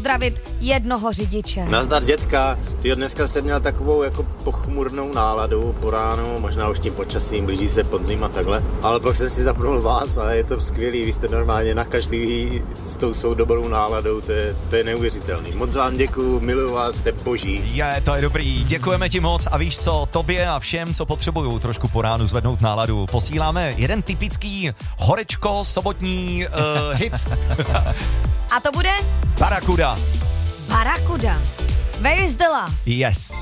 pozdravit jednoho řidiče. Nazdar děcka, dneska jsem měl takovou jako pochmurnou náladu po ránu, možná už tím počasím, blíží se podzim a takhle, ale pak jsem si zapnul vás a je to skvělý, vy jste normálně nakažlivý s tou svou dobrou náladou, to je neuvěřitelný. Moc vám děkuju, miluju vás, jste boží. To je dobrý, děkujeme ti moc a víš co, tobě a všem, co potřebují trošku po ránu zvednout náladu, posíláme jeden typický horečko sobotní hit. A to bude? Barracuda. Barracuda. Where's the love? Yes.